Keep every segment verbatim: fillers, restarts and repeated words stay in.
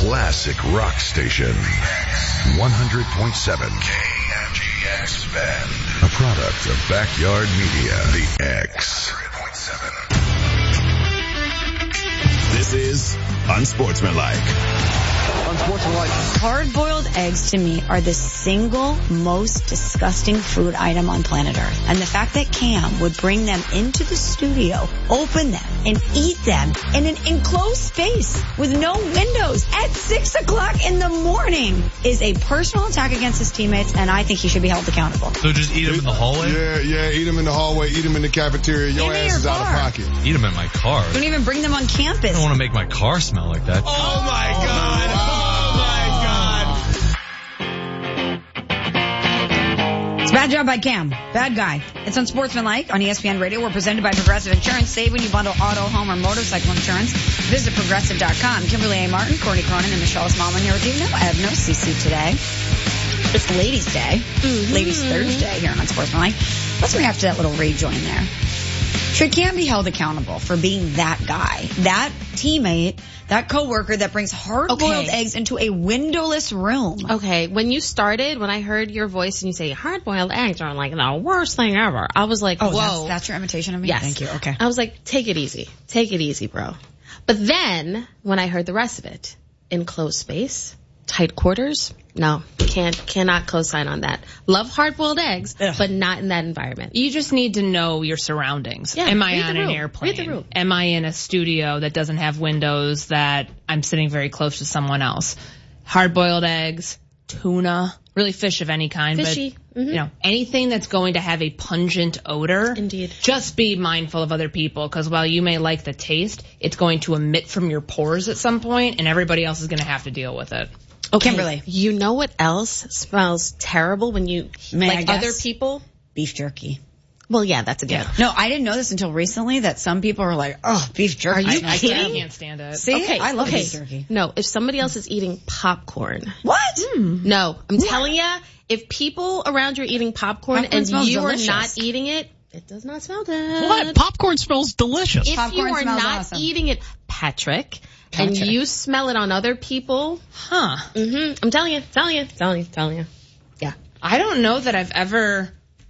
classic rock station. one hundred point seven K M G X Bend. A product of Backyard Media. The X. one hundred point seven. This is Unsportsmanlike. Unsportsmanlike. Hard-boiled eggs to me are the single most disgusting food item on planet Earth. And the fact that Cam would bring them into the studio, open them, and eat them in an enclosed space with no windows at six o'clock in the morning is a personal attack against his teammates, and I think he should be held accountable. So just eat them in the hallway? Yeah, yeah, eat them in the hallway, eat them in the cafeteria. Your ass is out of pocket. Eat them in my car. Don't even bring them on campus. I don't want to make my car smell like that. Oh my God. Oh my God. It's a bad job by Cam. Bad guy. It's Unsportsmanlike on E S P N Radio. We're presented by Progressive Insurance. Save when you bundle auto, home, or motorcycle insurance. Visit Progressive dot com. Kimberly A. Martin, Courtney Cronin, and Michelle Smallman here with you. No, I have no C C today. It's Ladies' Day. Mm-hmm. Ladies' Thursday here on Unsportsmanlike. Let's react to that little rejoin there. Should Cam be held accountable for being that guy, that teammate, that coworker that brings hard-boiled okay. eggs into a windowless room? Okay, when you started, when I heard your voice and you say hard-boiled eggs are like the worst thing ever, I was like, oh, whoa. That's, that's your imitation of me? Yes. Thank you. Okay. I was like, take it easy. Take it easy, bro. But then, when I heard the rest of it, enclosed space, tight quarters, no, can't, cannot co-sign on that. Love hard-boiled eggs, Ugh. but not in that environment. You just need to know your surroundings. Yeah, Am I read on the an room. airplane? Read the room. Am I in a studio that doesn't have windows that I'm sitting very close to someone else? Hard-boiled eggs, tuna, really fish of any kind. Fishy. But, mm-hmm. you know, anything that's going to have a pungent odor. Indeed. Just be mindful of other people, because while you may like the taste, it's going to emit from your pores at some point, and everybody else is going to have to deal with it. Okay, Kimberly. You know what else smells terrible when you, May like I other guess? people? Beef jerky. Well, yeah, that's a good. No, I didn't know this until recently that some people are like, oh, beef jerky. Are you I, kidding? I can't stand it. See, Okay, I love okay. beef jerky. No, if somebody else is eating popcorn. What? Mm. No, I'm what? telling you, if people around you are eating popcorn, popcorn and you delicious. are not eating it, it does not smell good. What? Popcorn smells delicious. If popcorn you are smells not awesome. eating it, Patrick, Patrick, and you smell it on other people, Huh. Mm-hmm. I'm telling you, telling you, telling you, telling you. Yeah. I don't know that I've ever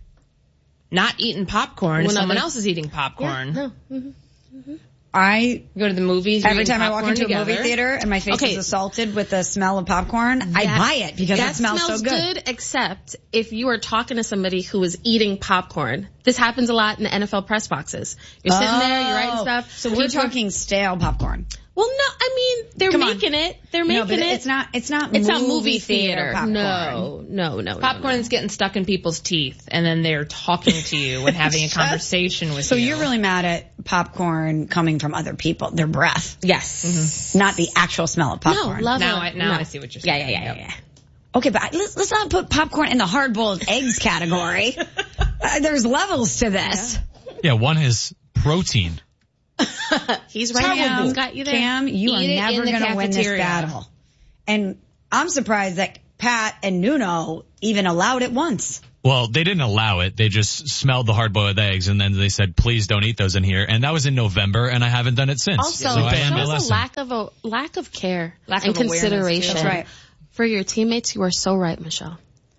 not eaten popcorn When if someone other- else is eating popcorn. Yeah, no. Mm-hmm. Mm-hmm. I Go to the movies. every eating time I walk popcorn into together. a movie theater and my face Okay. is assaulted with the smell of popcorn, I That- buy it because that it smells, so good. Except if you are talking to somebody who is eating popcorn. This happens a lot in the N F L press boxes. You're sitting there, you're writing stuff. So we're people- talking stale popcorn. Well, no, I mean they're Come on. making it. They're No, making but it. it's not. It's not. It's movie not movie theater. popcorn. No, no, no. Popcorn no, no. is getting stuck in people's teeth, and then they're talking to you and having a conversation with So you. you're really mad at popcorn coming from other people, their breath, Yes. mm-hmm. not the actual smell of popcorn. No, love now. it. I, now no. I see what you're Yeah, saying. yeah, yeah, Yep. yeah, yeah. Okay, but let's, let's not put popcorn in the hard-boiled eggs category. uh, there's levels to this. Yeah, one is protein. He's right. Cam, He's got you there. Cam, you Eat are it never in the going to win this cafeteria. battle. And I'm surprised that Pat and Nuno even allowed it once. Well, they didn't allow it. They just smelled the hard-boiled eggs, and then they said, please don't eat those in here. And that was in November, and I haven't done it since. Also, so I am a shows a lesson. lack of a lack of care Lack and of awareness, too. consideration. That's right. For your teammates, you are so right, Michelle.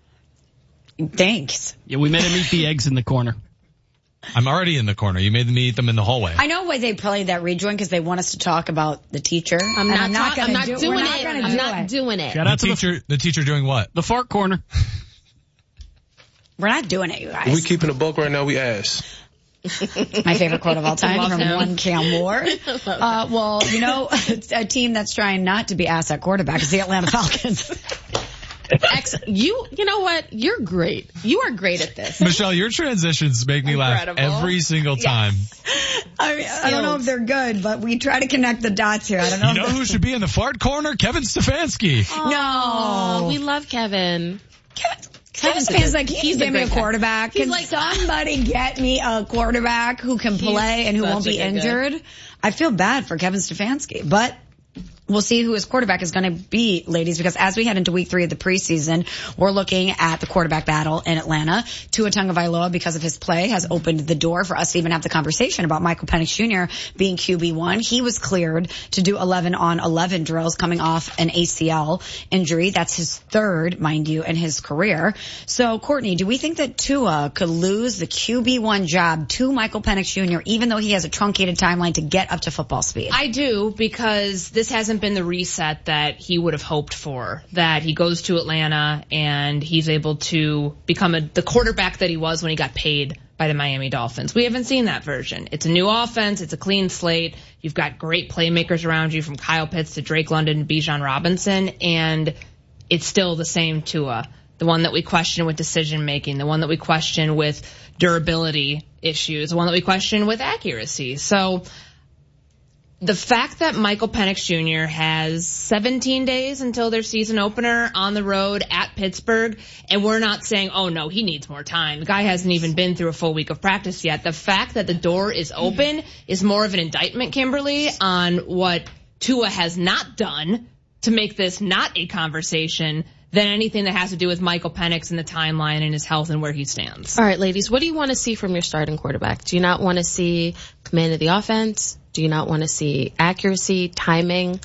Thanks. Yeah, we made him eat the eggs in the corner. I'm already in the corner. You made me eat them in the hallway. I know why they played that rejoin because they want us to talk about the teacher. I'm And not. I'm not talk- gonna I'm not do, doing we're not it. gonna I'm do not it. doing it. Shout The out to the, teacher, the teacher doing what? the fart corner. We're not doing it, you guys. We keeping a buck right now, we ass. My favorite quote of all time Love from him. one Cam Moore. Uh, well, you know, a team that's trying not to be ass at quarterback is the Atlanta Falcons. Ex- you, you know what? You're great. You are great at this. Michelle, your transitions make me laugh Incredible. every single time. I mean, I don't know if they're good, but we try to connect the dots here. I don't know. You know if who should be in the fart corner? Kevin Stefanski. Oh, No. we love Kevin. Kevin, Kevin's Kevin's a fans good- like, he he's can a give me a great guy. quarterback. He's Can like- somebody get me a quarterback who can play and who such won't a be good guy. injured? I feel bad for Kevin Stefanski, but we'll see who his quarterback is going to be, ladies, because as we head into week three of the preseason, we're looking at the quarterback battle in Atlanta. Tua Tagovailoa, because of his play, has opened the door for us to even have the conversation about Michael Penix Junior being Q B one. He was cleared to do eleven on eleven drills coming off an A C L injury. That's his third, mind you, in his career. So, Courtney, do we think that Tua could lose the Q B one job to Michael Penix Junior even though he has a truncated timeline to get up to football speed? I do, because this hasn't been the reset that he would have hoped for, that he goes to Atlanta and he's able to become a, the quarterback that he was when he got paid by the Miami Dolphins. We haven't seen that version. It's a new offense. It's a clean slate. You've got great playmakers around you, from Kyle Pitts to Drake London and Bijan Robinson, and it's still the same Tua. The one that we question with decision making, the one that we question with durability issues, the one that we question with accuracy. So the fact that Michael Penix Junior has seventeen days until their season opener on the road at Pittsburgh, and we're not saying, oh no, he needs more time. The guy hasn't even been through a full week of practice yet. The fact that the door is open is more of an indictment, Kimberly, on what Tua has not done to make this not a conversation than anything that has to do with Michael Penix and the timeline and his health and where he stands. All right, ladies, what do you want to see from your starting quarterback? Do you not want to see command of the offense? Do you not want to see accuracy, timing,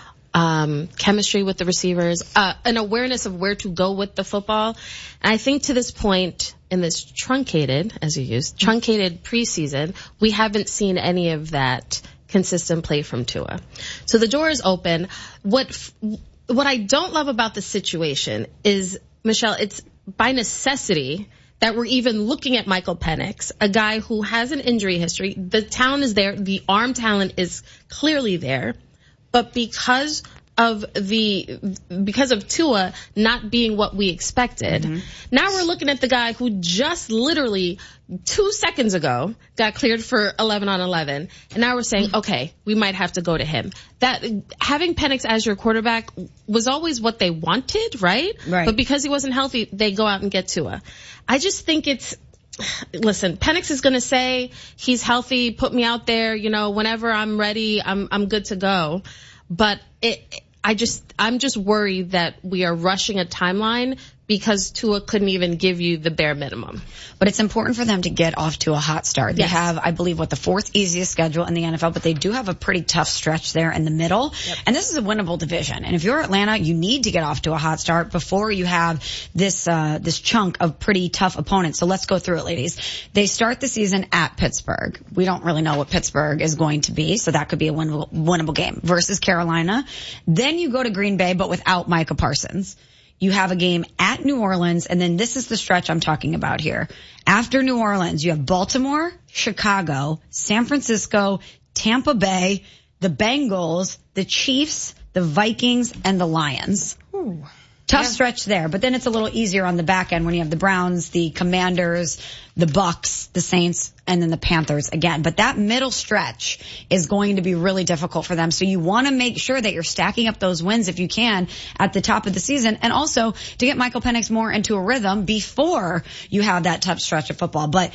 um, chemistry with the receivers, uh, an awareness of where to go with the football? And I think to this point in this truncated, as you used, truncated preseason, we haven't seen any of that consistent play from Tua. So the door is open. What What I don't love about the situation is, Michelle, it's by necessity that we're even looking at Michael Penix, a guy who has an injury history. The talent is there. The arm talent is clearly there. But because of the, because of Tua not being what we expected, mm-hmm. now we're looking at the guy who just literally two seconds ago got cleared for eleven on eleven. And now we're saying, okay, we might have to go to him. That having Penix as your quarterback was always what they wanted, right? Right. But because he wasn't healthy, they go out and get Tua. I just think it's, listen, Penix is going to say he's healthy, put me out there, you know, whenever I'm ready, I'm, I'm good to go. But it, I just, I'm just worried that we are rushing a timeline because Tua couldn't even give you the bare minimum. But it's important for them to get off to a hot start. They yes. have, I believe, what, the fourth easiest schedule in the N F L, but they do have a pretty tough stretch there in the middle. Yep. And this is a winnable division. And if you're Atlanta, you need to get off to a hot start before you have this, uh, this chunk of pretty tough opponents. So let's go through it, ladies. They start the season at Pittsburgh. We don't really know what Pittsburgh is going to be, so that could be a winnable, winnable game versus Carolina. Then you go to Green Bay, but without Micah Parsons. You have a game at New Orleans, and then this is the stretch I'm talking about here. After New Orleans, you have Baltimore, Chicago, San Francisco, Tampa Bay, the Bengals, the Chiefs, the Vikings, and the Lions. Ooh. Tough yeah. stretch there, but then it's a little easier on the back end when you have the Browns, the Commanders, the Bucks, the Saints, and then the Panthers again. But that middle stretch is going to be really difficult for them. So you want to make sure that you're stacking up those wins if you can at the top of the season, and also to get Michael Penix more into a rhythm before you have that tough stretch of football. But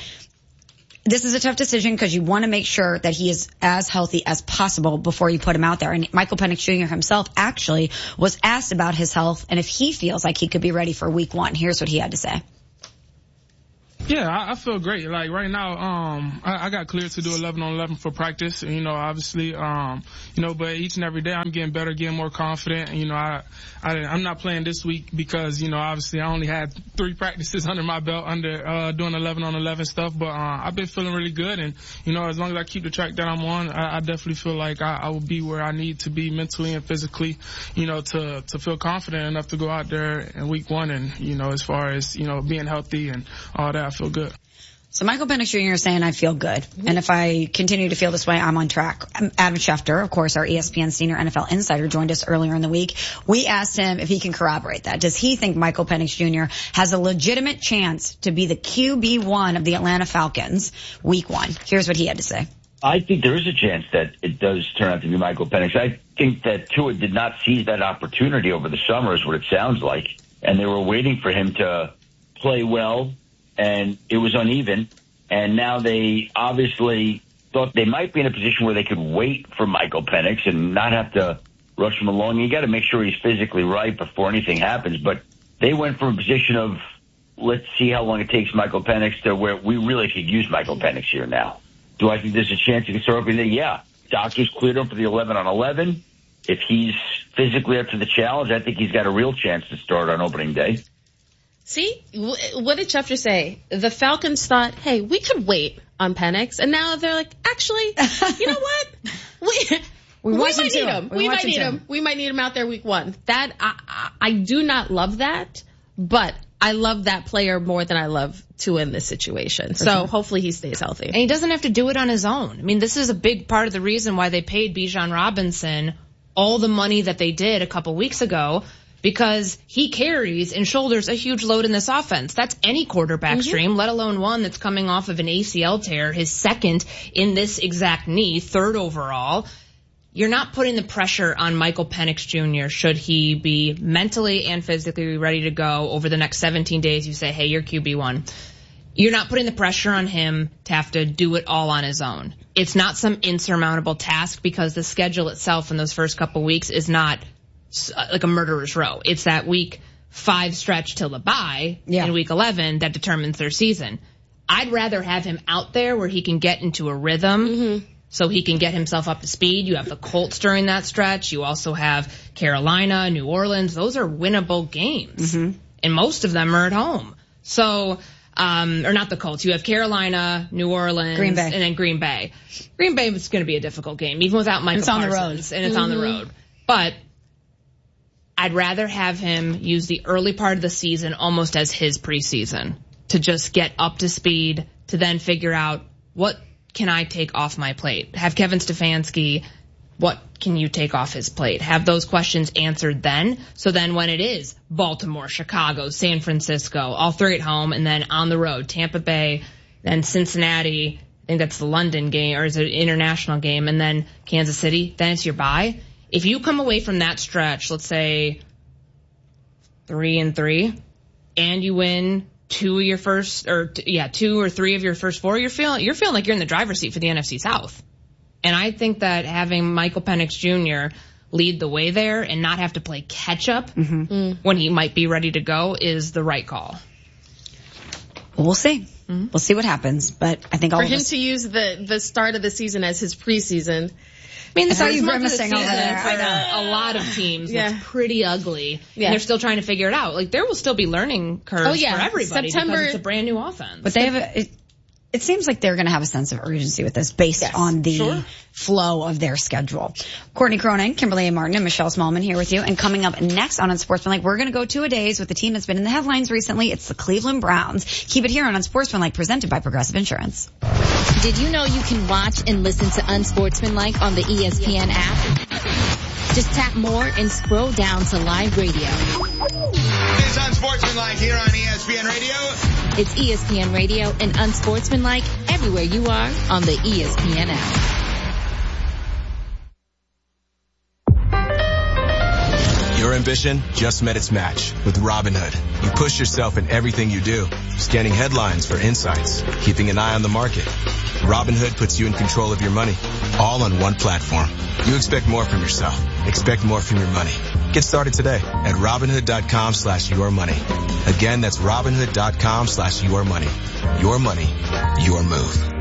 this is a tough decision because you want to make sure that he is as healthy as possible before you put him out there. And Michael Penix Junior himself actually was asked about his health and if he feels like he could be ready for week one. Here's what he had to say. Yeah, I, I feel great. Like right now, um, I, I got cleared to do eleven on eleven for practice. And, you know, obviously, um, you know, but each and every day I'm getting better, getting more confident. And, you know, I, I, I'm not playing this week because, you know, obviously I only had three practices under my belt under, uh, doing eleven on eleven stuff. But, uh, I've been feeling really good. And, you know, as long as I keep the track that I'm on, I, I definitely feel like I, I will be where I need to be mentally and physically, you know, to, to feel confident enough to go out there in week one. And, you know, as far as, you know, being healthy and all that, I feel good. So Michael Penix Junior is saying, I feel good. Mm-hmm. And if I continue to feel this way, I'm on track. Adam Schefter, of course, our E S P N senior N F L insider, joined us earlier in the week. We asked him if he can corroborate that. Does he think Michael Penix Junior has a legitimate chance to be the Q B one of the Atlanta Falcons week one? Here's what he had to say. I think there is a chance that it does turn out to be Michael Penix. I think that Tua did not seize that opportunity over the summer is what it sounds like. And they were waiting for him to play well. And it was uneven, and now they obviously thought they might be in a position where they could wait for Michael Penix and not have to rush him along. You got to make sure he's physically right before anything happens. But they went from a position of, let's see how long it takes Michael Penix, to where we really could use Michael Penix here now. Do I think there's a chance he can start opening day? Yeah. Doctors cleared him for the eleven on eleven. If he's physically up to the challenge, I think he's got a real chance to start on opening day. See, what did Schefter say? The Falcons thought, hey, we could wait on Penix, and now they're like, actually, you know what? We we, we might need him. him. We, we might need him. him. We might need him out there week one. That I, I, I do not love that, but I love that player more than I love Tua in this situation. So sure. hopefully he stays healthy. And he doesn't have to do it on his own. I mean, this is a big part of the reason why they paid Bijan Robinson all the money that they did a couple weeks ago, because he carries and shoulders a huge load in this offense. That's any quarterback mm-hmm. stream, let alone one that's coming off of an A C L tear, his second in this exact knee, third overall. You're not putting the pressure on Michael Penix Junior should he be mentally and physically ready to go over the next seventeen days. You say, hey, you're Q B one. You're not putting the pressure on him to have to do it all on his own. It's not some insurmountable task, because the schedule itself in those first couple weeks is not like a murderer's row. It's that week five stretch till the bye yeah. in week eleven that determines their season. I'd rather have him out there where he can get into a rhythm mm-hmm. so he can get himself up to speed. You have the Colts during that stretch. You also have Carolina, New Orleans. Those are winnable games. Mm-hmm. And most of them are at home. So, um, or not the Colts. You have Carolina, New Orleans, Green Bay. and then Green Bay. Green Bay is going to be a difficult game, even without Michael It's on the Parsons. road. And it's Mm-hmm. on the road. But I'd rather have him use the early part of the season almost as his preseason, to just get up to speed, to then figure out, what can I take off my plate? Have Kevin Stefanski, what can you take off his plate? Have those questions answered then. So then when it is Baltimore, Chicago, San Francisco, all three at home, and then on the road, Tampa Bay, then Cincinnati, I think that's the London game, or is it an international game, and then Kansas City, then it's your bye. If you come away from that stretch, let's say three and three, and you win two of your first, or t- yeah, two or three of your first four, you're feeling you're feeling like you're in the driver's seat for the N F C South. And I think that having Michael Penix Junior lead the way there and not have to play catch up mm-hmm. mm. when he might be ready to go is the right call. Well, we'll see. Mm-hmm. We'll see what happens. But I think all For of him us- to use the, the start of the season as his preseason. I mean, the I saw first you month of the grimacing over season there. for I know. a lot of teams Yeah. looks pretty ugly. Yeah. And they're still trying to figure it out. Like, there will still be learning curves Oh, yeah. for everybody September- because it's a brand new offense. But they have a, it, it seems like they're going to have a sense of urgency with this based Yes, on the sure. flow of their schedule. Courtney Cronin, Kimberly A. Martin, and Michelle Smallman here with you. And coming up next on Unsportsmanlike, we're going to go two-a-days with the team that's been in the headlines recently. It's the Cleveland Browns. Keep it here on Unsportsmanlike, presented by Progressive Insurance. Did you know you can watch and listen to Unsportsmanlike on the E S P N app? Just tap more and scroll down to live radio. It's Unsportsmanlike here on E S P N Radio. It's E S P N Radio and Unsportsmanlike everywhere you are on the E S P N app. Your ambition just met its match with Robinhood. You push yourself in everything you do, scanning headlines for insights, keeping an eye on the market. Robinhood puts you in control of your money, all on one platform. You expect more from yourself. Expect more from your money. Get started today at Robinhood.com slash your money. Again, that's Robinhood.com slash your money. Your money, your move.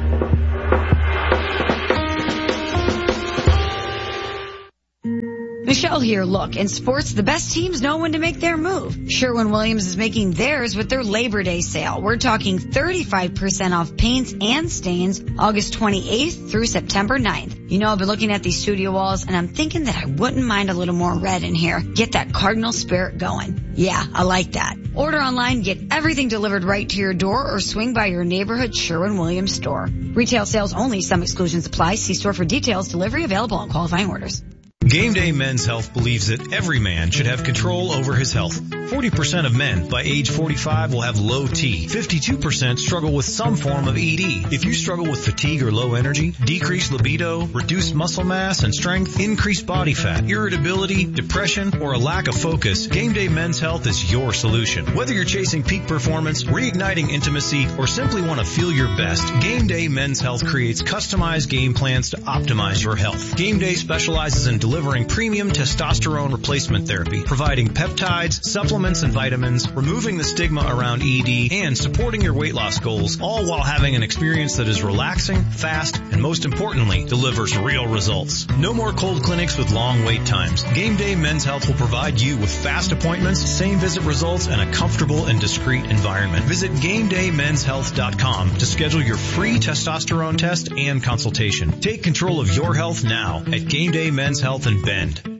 Michelle here. Look, in sports, the best teams know when to make their move. Sherwin-Williams is making theirs with their Labor Day sale. We're talking thirty-five percent off paints and stains August twenty-eighth through September ninth. You know, I've been looking at these studio walls, and I'm thinking that I wouldn't mind a little more red in here. Get that Cardinal spirit going. Yeah, I like that. Order online, get everything delivered right to your door, or swing by your neighborhood Sherwin-Williams store. Retail sales only. Some exclusions apply. See store for details. Delivery available on qualifying orders. Game Day Men's Health believes that every man should have control over his health. forty percent of men by age forty-five will have low T. fifty-two percent struggle with some form of E D. If you struggle with fatigue or low energy, decreased libido, reduced muscle mass and strength, increased body fat, irritability, depression, or a lack of focus, Game Day Men's Health is your solution. Whether you're chasing peak performance, reigniting intimacy, or simply want to feel your best, Game Day Men's Health creates customized game plans to optimize your health. Game Day specializes in delivering premium testosterone replacement therapy, providing peptides, supplements, and vitamins, removing the stigma around E D, and supporting your weight loss goals, all while having an experience that is relaxing, fast, and most importantly, delivers real results. No more cold clinics with long wait times. Game Day Men's Health will provide you with fast appointments, same visit results, and a comfortable and discreet environment. Visit game day men's health dot com to schedule your free testosterone test and consultation. Take control of your health now at Game Day Men's Health in Bend.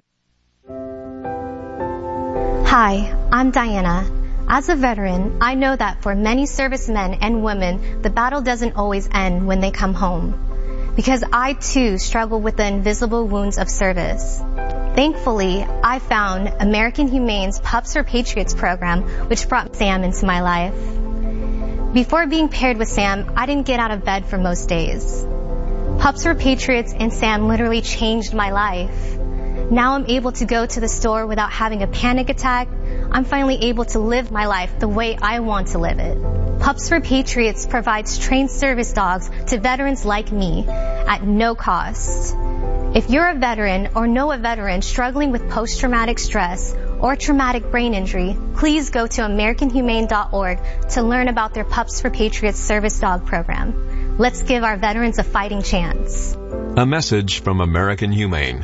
Hi, I'm Diana. As a veteran, I know that for many servicemen and women, the battle doesn't always end when they come home. Because I too struggle with the invisible wounds of service. Thankfully, I found American Humane's Pups for Patriots program, which brought Sam into my life. Before being paired with Sam, I didn't get out of bed for most days. Pups for Patriots and Sam literally changed my life. Now I'm able to go to the store without having a panic attack. I'm finally able to live my life the way I want to live it. Pups for Patriots provides trained service dogs to veterans like me at no cost. If you're a veteran or know a veteran struggling with post-traumatic stress or traumatic brain injury, please go to american humane dot org to learn about their Pups for Patriots service dog program. Let's give our veterans a fighting chance. A message from American Humane.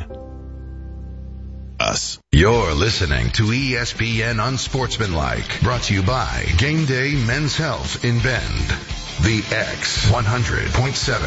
Us. You're listening to E S P N Unsportsmanlike, brought to you by Game Day Men's Health in Bend. The X one hundred point seven.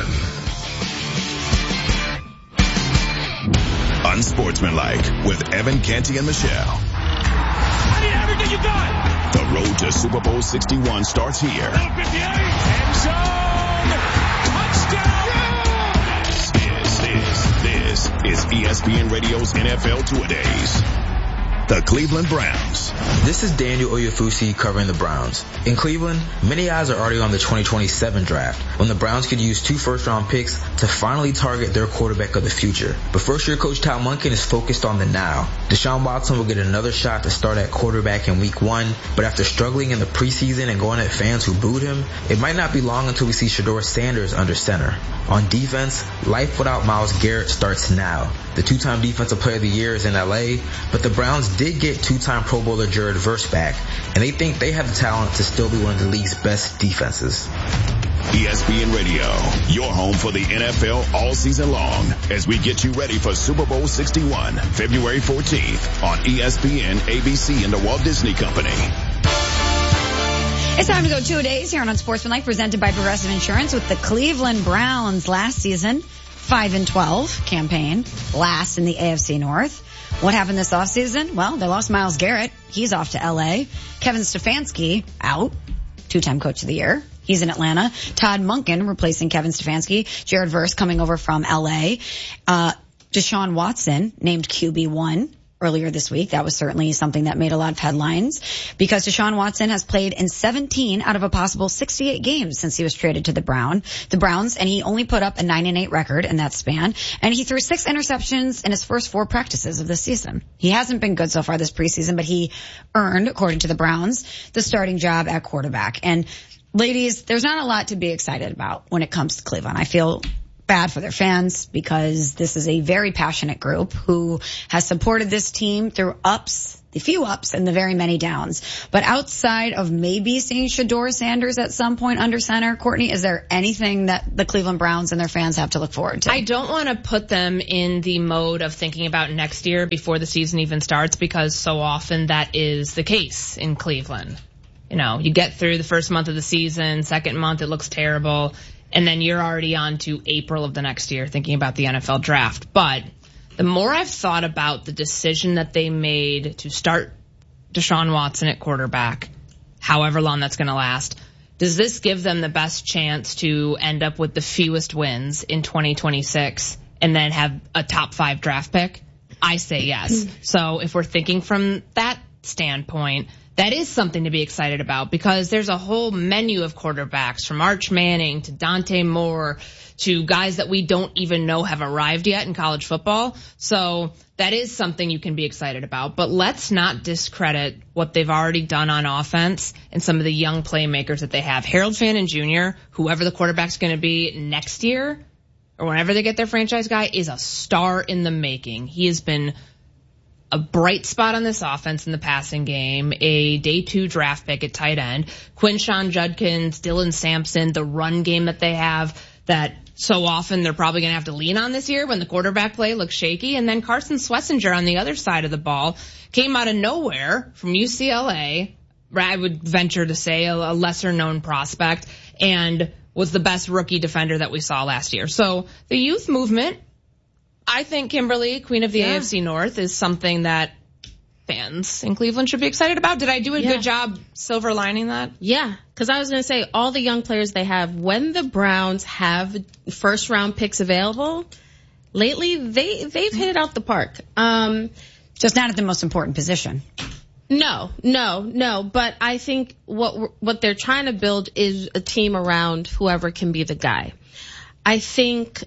Unsportsmanlike with Evan Canty and Michelle. I need everything you got. The road to Super Bowl sixty-one starts here. End zone. Touchdown. This, this, this is E S P N Radio's N F L Two-A-Days. The Cleveland Browns. This is Daniel Oyefusi covering the Browns. In Cleveland, many eyes are already on the twenty twenty-seven draft, when the Browns could use two first-round picks to finally target their quarterback of the future. But first-year coach Todd Monken is focused on the now. Deshaun Watson will get another shot to start at quarterback in week one, but after struggling in the preseason and going at fans who booed him, it might not be long until we see Shedeur Sanders under center. On defense, life without Myles Garrett starts now. The two-time Defensive Player of the Year is in L A, but the Browns did get two-time Pro Bowler Jared Verse back, and they think they have the talent to still be one of the league's best defenses. E S P N Radio, your home for the N F L all season long, as we get you ready for Super Bowl sixty-one, February fourteenth on E S P N, A B C, and the Walt Disney Company. It's time to go two-a-days here on Unsportsmanlike, presented by Progressive Insurance with the Cleveland Browns last season. five and twelve campaign, last in the A F C North. What happened this offseason? Well, they lost Myles Garrett. He's off to L A. Kevin Stefanski out, two-time coach of the year. He's in Atlanta. Todd Monken replacing Kevin Stefanski. Jared Verse coming over from L A. Uh, Deshaun Watson named Q B one. Earlier this week. That was certainly something that made a lot of headlines because Deshaun Watson has played in seventeen out of a possible sixty-eight games since he was traded to the Brown, the Browns, and he only put up a nine and eight record in that span, and he threw six interceptions in his first four practices of the season. He hasn't been good so far this preseason, but he earned, according to the Browns, the starting job at quarterback. And ladies, there's not a lot to be excited about when it comes to Cleveland. I feel bad for their fans because this is a very passionate group who has supported this team through ups, the few ups and the very many downs. But outside of maybe seeing Shedeur Sanders at some point under center, Courtney, is there anything that the Cleveland Browns and their fans have to look forward to? I don't want to put them in the mode of thinking about next year before the season even starts, because so often that is the case in Cleveland. You know, you get through the first month of the season, second month it looks terrible, and then you're already on to April of the next year thinking about the N F L draft. But the more I've thought about the decision that they made to start Deshaun Watson at quarterback, however long that's going to last, does this give them the best chance to end up with the fewest wins in twenty twenty-six and then have a top five draft pick? I say yes. So if we're thinking from that standpoint, that is something to be excited about because there's a whole menu of quarterbacks from Arch Manning to Dante Moore to guys that we don't even know have arrived yet in college football. So that is something you can be excited about. But let's not discredit what they've already done on offense and some of the young playmakers that they have. Harold Fannin Junior, whoever the quarterback's going to be next year or whenever they get their franchise guy, is a star in the making. He has been a bright spot on this offense in the passing game, a day two draft pick at tight end. Quinshon Judkins, Dylan Sampson, the run game that they have that so often they're probably going to have to lean on this year when the quarterback play looks shaky. And then Carson Schlesinger on the other side of the ball came out of nowhere from U C L A, I would venture to say a lesser known prospect, and was the best rookie defender that we saw last year. So the youth movement, I think Kimberly, Queen of the yeah. A F C North, is something that fans in Cleveland should be excited about. Did I do a yeah. good job silver lining that? Yeah, because I was going to say all the young players they have, when the Browns have first round picks available, lately they, they've hit it out the park. Um, Just not at the most important position. No, no, no. But I think what what they're trying to build is a team around whoever can be the guy. I think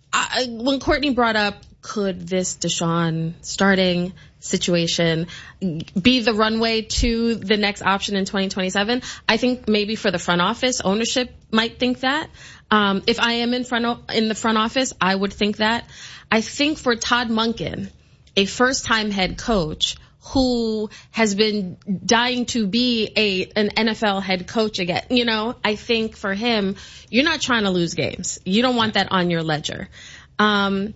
I, when Courtney brought up, could this Deshaun starting situation be the runway to the next option in twenty twenty-seven? I think maybe for the front office, ownership might think that. Um, if I am in front o- in the front office, I would think that. I think for Todd Monken, a first-time head coach who has been dying to be a an N F L head coach again, you know, I think for him, you're not trying to lose games. You don't want that on your ledger. Um,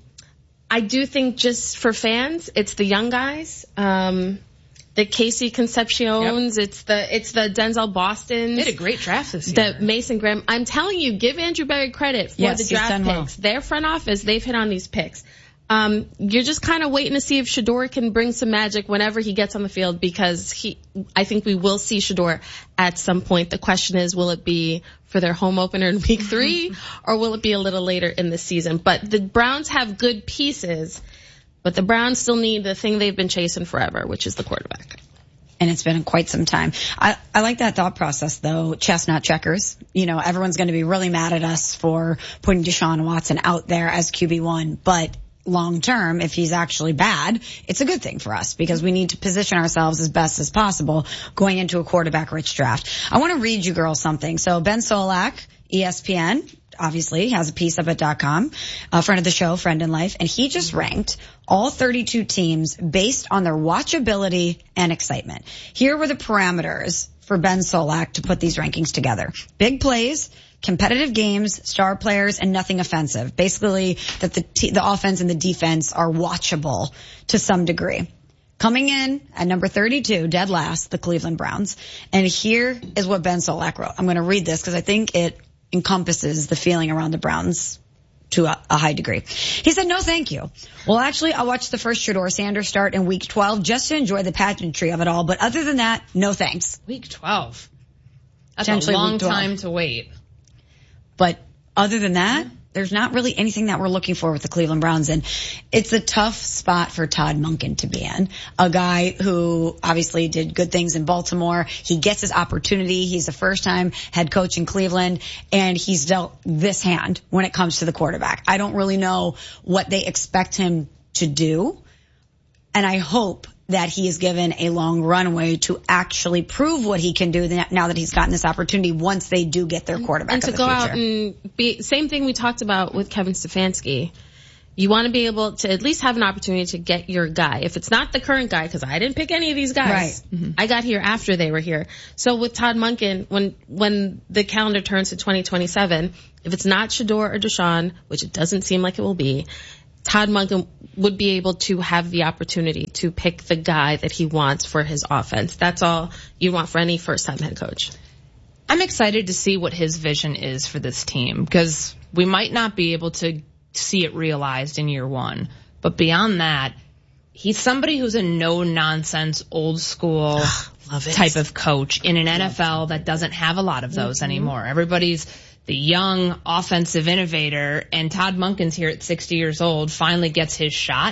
I do think just for fans, it's the young guys, um, the Casey Concepcions, yep. it's the it's the Denzel Bostons. They did a great draft this year. The Mason Graham. I'm telling you, give Andrew Berry credit for yes, the draft picks. Well. Their front office, they've hit on these picks. Um, you're just kind of waiting to see if Shedeur can bring some magic whenever he gets on the field, because he, I think we will see Shedeur at some point. The question is, will it be for their home opener in week three or will it be a little later in the season? But the Browns have good pieces, but the Browns still need the thing they've been chasing forever, which is the quarterback. And it's been quite some time. I, I like that thought process, though. Chestnut checkers. You know, everyone's going to be really mad at us for putting Deshaun Watson out there as Q B one, but long term, if he's actually bad, it's a good thing for us because we need to position ourselves as best as possible going into a quarterback rich draft. I want to read you girls something. So Ben Solak, E S P N, obviously has a piece up at dot com, a friend of the show, friend in life, and he just ranked all thirty-two teams based on their watchability and excitement. Here were the parameters for Ben Solak to put these rankings together. Big plays, competitive games, star players, and nothing offensive. Basically, that the t- the offense and the defense are watchable to some degree. Coming in at number thirty-two, dead last, the Cleveland Browns. And here is what Ben Solak wrote. I'm going to read this because I think it encompasses the feeling around the Browns to a, a high degree. He said, no, thank you. Well, actually, I'll watch the first Shedeur Sanders start in week twelve just to enjoy the pageantry of it all. But other than that, no thanks. Week twelve. That's a long time to wait. But other than that, there's not really anything that we're looking for with the Cleveland Browns. And it's a tough spot for Todd Monken to be in. A guy who obviously did good things in Baltimore. He gets his opportunity. He's a first-time head coach in Cleveland, and he's dealt this hand when it comes to the quarterback. I don't really know what they expect him to do, and I hope that he is given a long runway to actually prove what he can do now that he's gotten this opportunity once they do get their quarterback and to of the go future. out and be, same thing we talked about with Kevin Stefanski. You want to be able to at least have an opportunity to get your guy. If it's not the current guy, because I didn't pick any of these guys. Right. Mm-hmm. I got here after they were here. So with Todd Monken, when, when the calendar turns to twenty twenty-seven, if it's not Shedeur or Deshaun, which it doesn't seem like it will be, Todd Monken would be able to have the opportunity to pick the guy that he wants for his offense. That's all you want for any first-time head coach. I'm excited to see what his vision is for this team, because we might not be able to see it realized in year one. But beyond that, he's somebody who's a no-nonsense, old-school type of coach in an N F L that doesn't have a lot of those mm-hmm. anymore. Everybody's the young offensive innovator, and Todd Monken's here at sixty years old, finally gets his shot.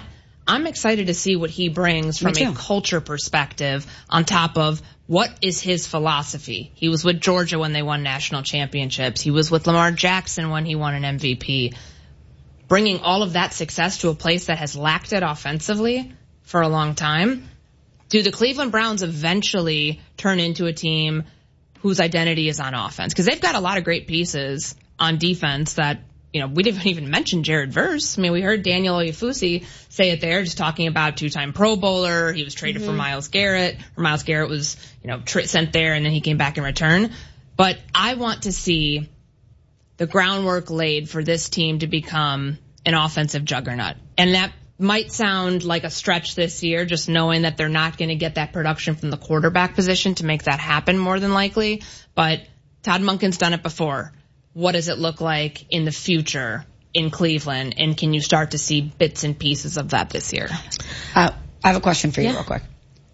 I'm excited to see what he brings from a culture perspective on top of what is his philosophy. He was with Georgia when they won national championships. He was with Lamar Jackson when he won an M V P. Bringing all of that success to a place that has lacked it offensively for a long time. Do the Cleveland Browns eventually turn into a team whose identity is on offense? Because they've got a lot of great pieces on defense that, you know, we didn't even mention Jared Verse. I mean, we heard Daniel Oyefusi say it there, just talking about two-time Pro Bowler. He was traded mm-hmm. for Myles Garrett, or Myles Garrett was, you know, tra- sent there and then he came back in return. But I want to see the groundwork laid for this team to become an offensive juggernaut. And that might sound like a stretch this year, just knowing that they're not going to get that production from the quarterback position to make that happen more than likely. But Todd Monken's done it before. What does it look like in the future in Cleveland? And can you start to see bits and pieces of that this year? Uh, I have a question for you yeah. real quick.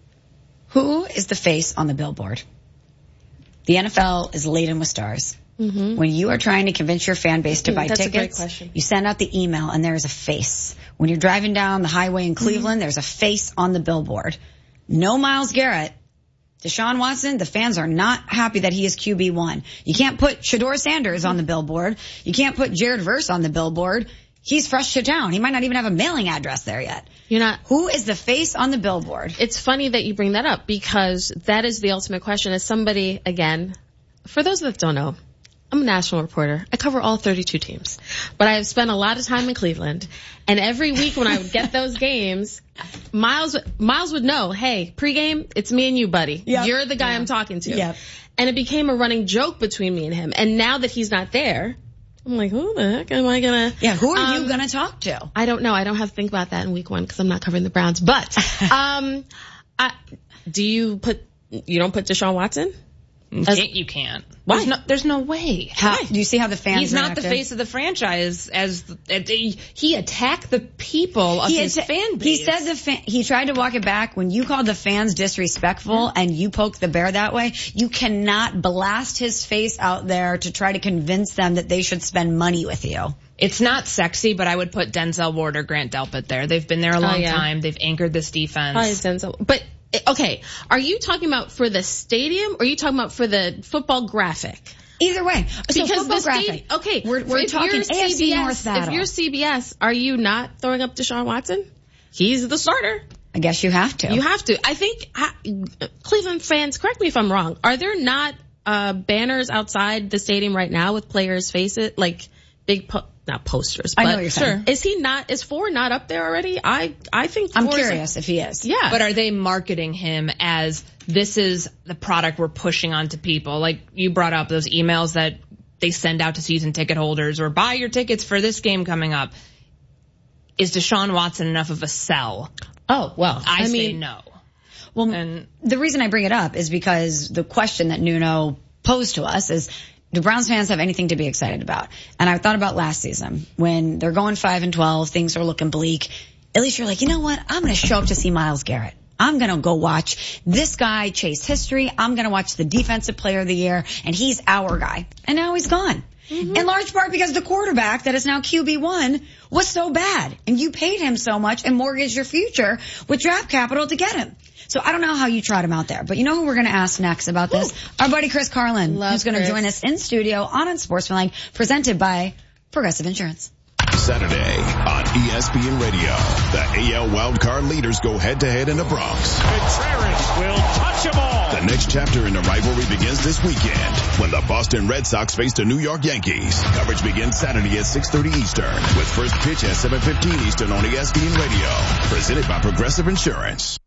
Who is the face on the billboard? The N F L is laden with stars. Mm-hmm. When you are trying to convince your fan base to buy That's tickets, a great question. you send out the email and there's a face. When you're driving down the highway in Cleveland, mm-hmm. there's a face on the billboard. No Myles Garrett. Deshaun Watson, the fans are not happy that he is Q B one. You can't put Shedeur Sanders on the billboard. You can't put Jared Verse on the billboard. He's fresh to town. He might not even have a mailing address there yet. You're not. Who is the face on the billboard? It's funny that you bring that up because that is the ultimate question. As somebody, again, for those that don't know, I'm a national reporter. I cover all thirty-two teams. But I have spent a lot of time in Cleveland. And every week when I would get those games, Miles Miles would know, hey, pregame, it's me and you, buddy. Yep. You're the guy yeah. I'm talking to. Yep. And it became a running joke between me and him. And now that he's not there, I'm like, who the heck am I going to? Yeah, who are um, you going to talk to? I don't know. I don't have to think about that in week one because I'm not covering the Browns. But um, I, do you put, you don't put Deshaun Watson? As, you can't. Why? There's no, there's no way. How, do you see how the fans He's reacted? not the face of the franchise. As he attacked the people of he his atta- fan base. He said the fan, he tried to walk it back. When you called the fans disrespectful and you poke the bear that way, you cannot blast his face out there to try to convince them that they should spend money with you. It's not sexy, but I would put Denzel Ward or Grant Delpit there. They've been there a long oh, yeah. time. They've anchored this defense. Probably Denzel. But okay, are you talking about for the stadium or are you talking about for the football graphic? Either way. So because football the graphic. Stadium, okay, we're, we're if talking you're A F C C B S, North battle. If you're C B S, are you not throwing up Deshaun Watson? He's the starter. I guess you have to. You have to. I think I, Cleveland fans, correct me if I'm wrong, are there not uh banners outside the stadium right now with players' faces, like big po- not posters, but I know what you're saying. Is he not, is Four not up there already? I, I think I'm Four curious is, if he is. Yeah. But are they marketing him as this is the product we're pushing onto people? Like you brought up those emails that they send out to season ticket holders or buy your tickets for this game coming up. Is Deshaun Watson enough of a sell? Oh, well, I, I say mean, no. Well, and the reason I bring it up is because the question that Nuno posed to us is, do Browns fans have anything to be excited about? And I thought about last season when they're going five and twelve, things are looking bleak. At least you're like, you know what? I'm going to show up to see Myles Garrett. I'm going to go watch this guy chase history. I'm going to watch the defensive player of the year, and he's our guy. And now he's gone. Mm-hmm. In large part because the quarterback that is now Q B one was so bad. And you paid him so much and mortgaged your future with draft capital to get him. So I don't know how you trot him out there. But you know who we're going to ask next about this? Ooh. Our buddy Chris Carlin, Love who's going to join us in studio on Unsportsmanlike, presented by Progressive Insurance. Saturday on E S P N Radio, the A L wildcard leaders go head-to-head in the Bronx. Contreras will touch them all. The next chapter in the rivalry begins this weekend when the Boston Red Sox face the New York Yankees. Coverage begins Saturday at six thirty Eastern with first pitch at seven fifteen Eastern on E S P N Radio. Presented by Progressive Insurance.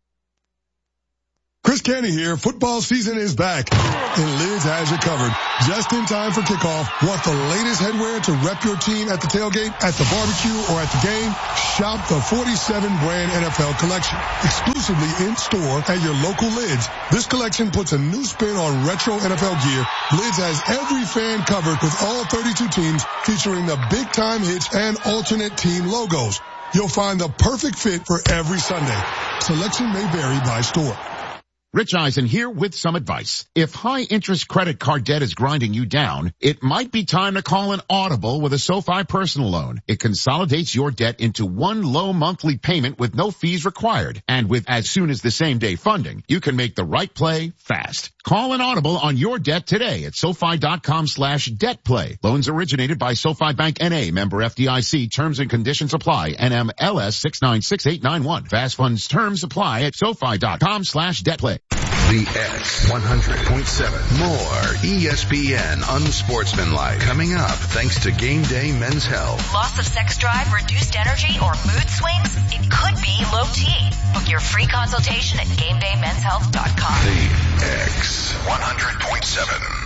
Chris Canty here. Football season is back, and Lids has you covered. Just in time for kickoff. Want the latest headwear to rep your team at the tailgate, at the barbecue, or at the game? Shop the forty-seven brand N F L collection, exclusively in store at your local Lids. This collection puts a new spin on retro N F L gear. Lids has every fan covered with all thirty-two teams, featuring the big time hits and alternate team logos. You'll find the perfect fit for every Sunday. Selection may vary by store. Rich Eisen here with some advice. If high-interest credit card debt is grinding you down, it might be time to call an Audible with a SoFi personal loan. It consolidates your debt into one low monthly payment with no fees required. And with as soon as the same day funding, you can make the right play fast. Call an Audible on your debt today at SoFi.com slash debt play. Loans originated by SoFi Bank N A, member F D I C. Terms and conditions apply. N M L S six nine six eight nine one. Fast funds terms apply at SoFi.com slash debt play. The X one hundred point seven. More E S P N unsportsmanlike coming up thanks to Game Day Men's Health. Loss of sex drive, reduced energy, or mood swings? It could be low T. Book your free consultation at game day men's health dot com. The X one hundred point seven.